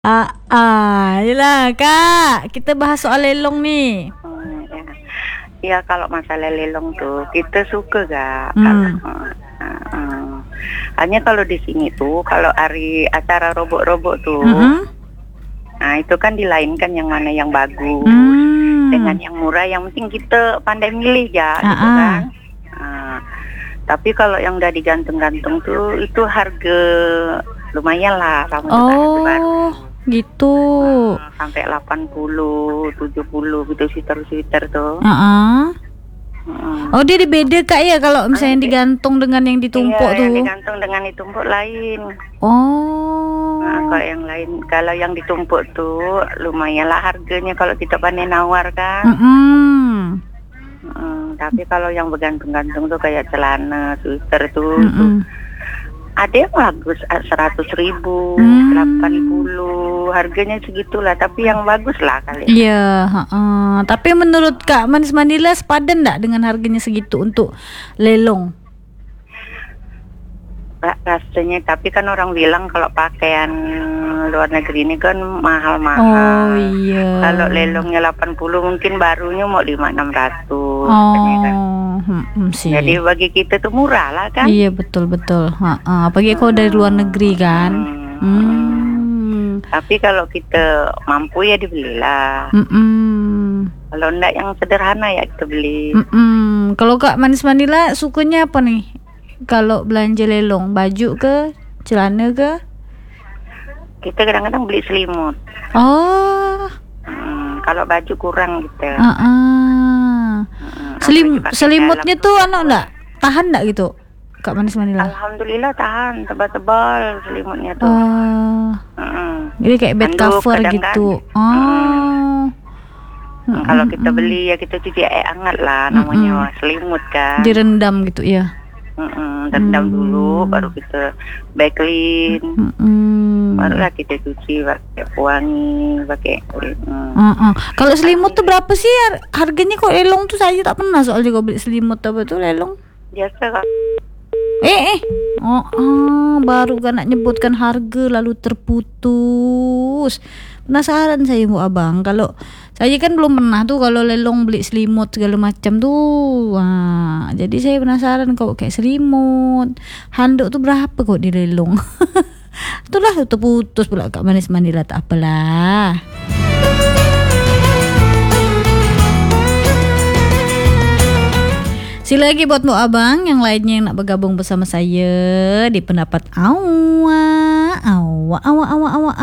Yelah Kak, kita bahas soal lelong nih. Ya kalau masalah lelong tuh kita suka gak? Hanya kalau di sini tuh kalau hari acara robok-robok tuh, nah itu kan dilainkan yang mana yang bagus dengan yang murah. Yang penting kita pandai milih ya, gitu kan. Tapi kalau yang udah digantung-gantung tuh itu harga lumayan lah, gitu. Sampai 80, 70 gitu sweater tuh. Oh, dia dibeda Kak ya kalau misalnya digantung dengan yang ditumpuk tuh. Yang digantung dengan ditumpuk lain. Kalau yang lain, kalau yang ditumpuk tuh lumayan lah harganya kalau kita pandai nawar kan. Tapi kalau yang bergantung-gantung tuh kayak celana, sweater tuh ada yang bagus 100.000, 80, harganya segitulah. Tapi yang bagus lah kali. Iya. Tapi menurut Kak Manis Manila sepadan nggak dengan harganya segitu untuk lelong? Rasanya, tapi kan orang bilang kalau pakaian luar negeri ini kan mahal-mahal. Oh iya. Kalau lelongnya 80 mungkin barunya mau 500-600. Sih. Jadi bagi kita tuh murah lah kan. Iya betul. Apalagi kalau dari luar negeri kan. Tapi kalau kita mampu ya dibelilah. Kalau enggak yang sederhana ya kita beli. Kalau Kak Manis Manila sukanya apa nih? Kalau belanja lelong, baju ke, celana ke? Kita kadang-kadang beli selimut. Kalau baju kurang gitu. Selimutnya tuh enggak tahan enggak gitu, Kak Manis Manila? Alhamdulillah tahan, tebal-tebal selimutnya tuh. Jadi kayak bed cover gitu. Kalau kita beli ya kita cuci air hangat lah, namanya selimut kan. Direndam gitu ya. Rendam dulu, baru kita clean, barulah kita cuci pakai pewangi, pakai. Kalau selimut tuh berapa sih harganya? Kok lelong tuh saya tak pernah soalnya kau beli selimut apa tuh lelong. Biasa kak. Baru kan nak nyebutkan harga lalu terputus. Penasaran saya Bu Abang. Kalau saya kan belum pernah tuh kalau lelong beli selimut segala macam tuh. Jadi saya penasaran kok kayak selimut, handuk tuh berapa kok di lelong. Itulah terputus pula Kak Manis Manila, tak apalah. Sila lagi buat Bu Abang yang lainnya yang nak bergabung bersama saya di pendapat awak.